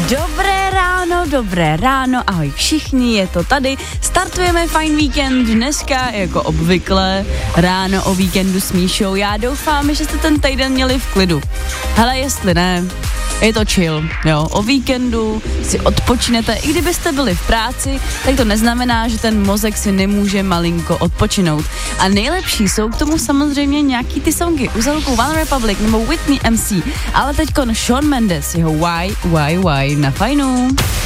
Dobré ráno, ahoj všichni, je to tady, startujeme Fajn víkend dneska, jako obvykle, ráno o víkendu s Míšou, já doufám, že jste ten týden měli v klidu, hele, jestli ne, je to chill, jo, o víkendu si odpočinete, i kdybyste byli v práci, tak to neznamená, že ten mozek si nemůže malinko odpočinout. A nejlepší jsou k tomu samozřejmě nějaký ty songy, Uzelku, One Republic nebo Whitney MC, ale teďkon Shawn Mendes, jeho Why na Fajnu.